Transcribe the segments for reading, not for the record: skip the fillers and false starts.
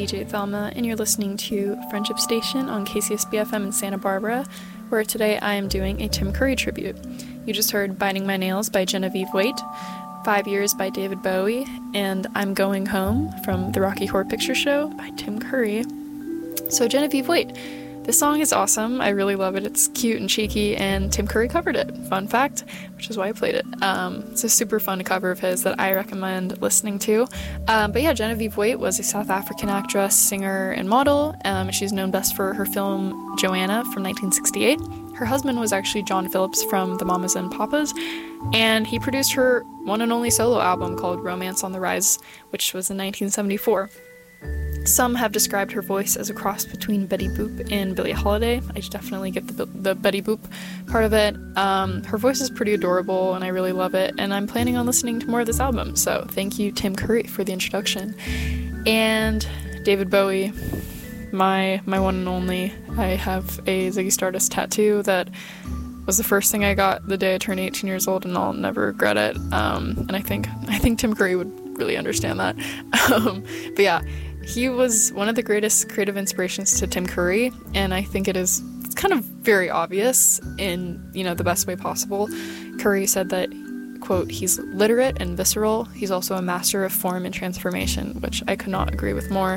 DJ Thelma, and you're listening to Friendship Station on KCSB-FM in Santa Barbara, where today I am doing a Tim Curry tribute. You just heard Biting My Nails by Genevieve Waite, 5 Years by David Bowie, and I'm Going Home from the Rocky Horror Picture Show by Tim Curry. So Genevieve Waite, this song is awesome. I really love it. It's cute and cheeky, and Tim Curry covered it. Fun fact, which is why I played it. It's a super fun cover of his that I recommend listening to. But yeah, Genevieve Waite was a South African actress, singer, and model. She's known best for her film Joanna from 1968. Her husband was actually John Phillips from the Mamas and Papas, and he produced her one and only solo album called Romance on the Rise, which was in 1974. Some have described her voice as a cross between Betty Boop and Billie Holiday. I definitely get the Betty Boop part of it. Her voice is pretty adorable, and I really love it, and I'm planning on listening to more of this album, so thank you, Tim Curry, for the introduction. And David Bowie, my one and only. I have a Ziggy Stardust tattoo that was the first thing I got the day I turned 18 years old, and I'll never regret it. And I think Tim Curry would really understand that. But yeah, he was one of the greatest creative inspirations to Tim Curry, and I think it's kind of very obvious in, the best way possible. Curry said that, quote, he's literate and visceral. He's also a master of form and transformation, which I could not agree with more.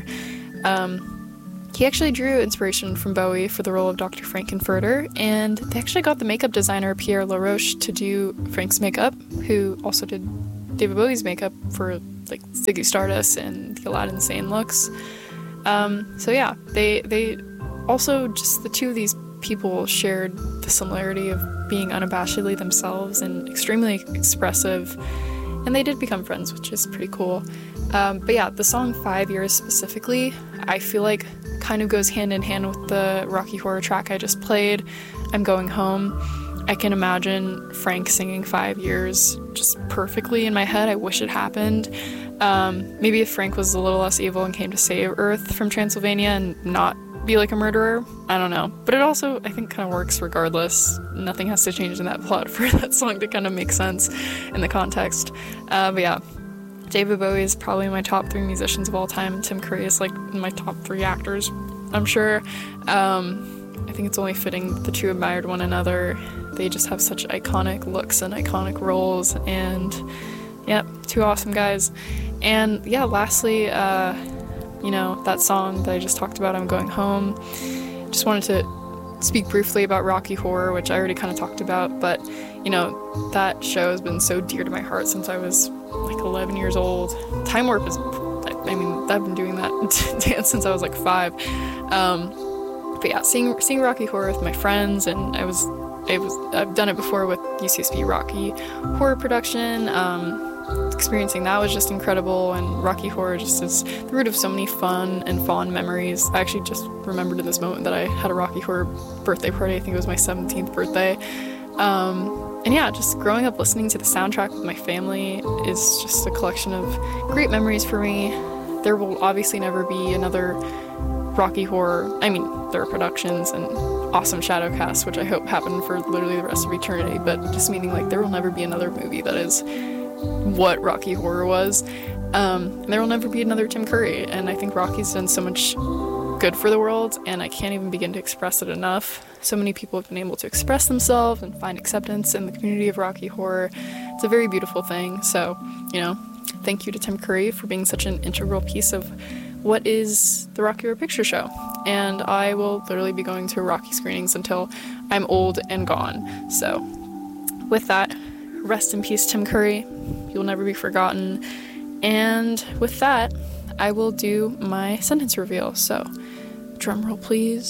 He actually drew inspiration from Bowie for the role of Dr. Frank-N-Furter, and they actually got the makeup designer Pierre LaRoche to do Frank's makeup, who also did David Bowie's makeup for like Ziggy Stardust and the Aladdin Sane looks. So yeah, they also, just the two of these people shared the similarity of being unabashedly themselves and extremely expressive, and they did become friends, which is pretty cool. But yeah, the song 5 Years specifically, I feel like kind of goes hand in hand with the Rocky Horror track I just played, I'm Going Home. I can imagine Frank singing 5 years just perfectly in my head. I wish it happened. Maybe if Frank was a little less evil and came to save Earth from Transylvania and not be like a murderer, I don't know. But it also, I think, kind of works regardless. Nothing has to change in that plot for that song to kind of make sense in the context. But yeah, David Bowie is probably my top 3 musicians of all time, and Tim Curry is like my top 3 actors, I'm sure. I think it's only fitting the two admired one another. They just have such iconic looks and iconic roles, and yeah, two awesome guys. And yeah, lastly, that song that I just talked about, I'm Going Home. Just wanted to speak briefly about Rocky Horror, which I already kind of talked about, but that show has been so dear to my heart since I was like 11 years old. Time Warp is, I've been doing that dance since I was like 5. But yeah, seeing Rocky Horror with my friends, and I've done it before with UCSB Rocky Horror production. Experiencing that was just incredible, and Rocky Horror just is the root of so many fun and fond memories. I actually just remembered in this moment that I had a Rocky Horror birthday party. I think it was my 17th birthday. And yeah, just growing up listening to the soundtrack with my family is just a collection of great memories for me. There will obviously never be another Rocky Horror. I mean, there are productions and awesome shadow casts, which I hope happen for literally the rest of eternity, but just meaning like there will never be another movie that is what Rocky Horror was. There will never be another Tim Curry, and I think Rocky's done so much good for the world, and I can't even begin to express it enough. So many people have been able to express themselves and find acceptance in the community of Rocky Horror. It's a very beautiful thing. So, thank you to Tim Curry for being such an integral piece of what is the Rocky Horror Picture Show. And I will literally be going to Rocky screenings until I'm old and gone. So, with that, rest in peace, Tim Curry. You'll never be forgotten. And with that, I will do my sentence reveal. So, drum roll, please.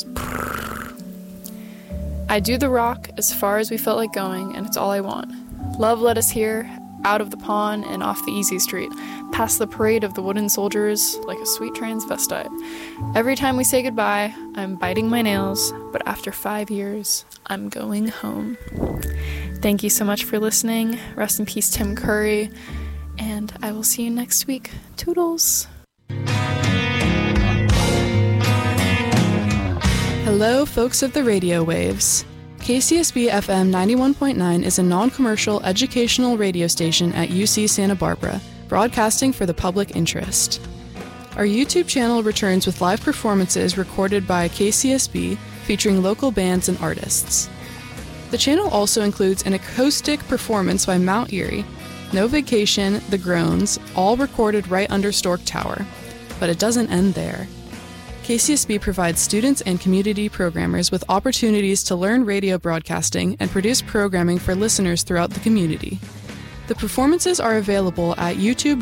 I do the rock as far as we felt like going, and it's all I want. Love led us here, out of the pond and off the easy street, past the parade of the wooden soldiers like a sweet transvestite. Every time we say goodbye, I'm biting my nails, but after 5 years, I'm going home. Thank you so much for listening. Rest in peace, Tim Curry, and I will see you next week. Toodles! Hello, folks of the radio waves. KCSB FM 91.9 is a non-commercial educational radio station at UC Santa Barbara, broadcasting for the public interest. Our YouTube channel returns with live performances recorded by KCSB featuring local bands and artists. The channel also includes an acoustic performance by Mount Erie, No Vacation, The Groans, all recorded right under Stork Tower. But it doesn't end there. KCSB provides students and community programmers with opportunities to learn radio broadcasting and produce programming for listeners throughout the community. The performances are available at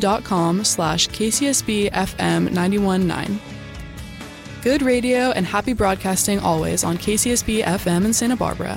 youtube.com/KCSB-FM919. Good radio and happy broadcasting always on KCSB-FM in Santa Barbara.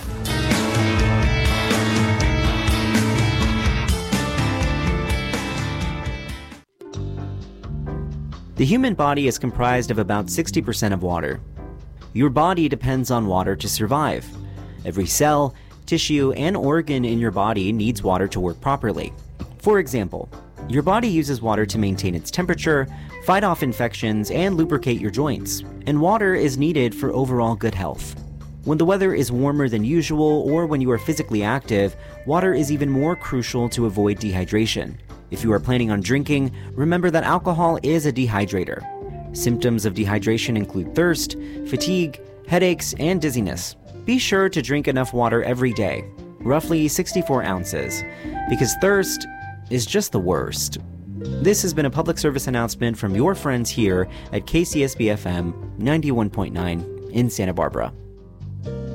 The human body is comprised of about 60% of water. Your body depends on water to survive. Every cell, tissue, and organ in your body needs water to work properly. For example, your body uses water to maintain its temperature, fight off infections, and lubricate your joints, and water is needed for overall good health. When the weather is warmer than usual or when you are physically active, water is even more crucial to avoid dehydration. If you are planning on drinking, remember that alcohol is a dehydrator. Symptoms of dehydration include thirst, fatigue, headaches, and dizziness. Be sure to drink enough water every day, roughly 64 ounces, because thirst is just the worst. This has been a public service announcement from your friends here at KCSB-FM 91.9 in Santa Barbara.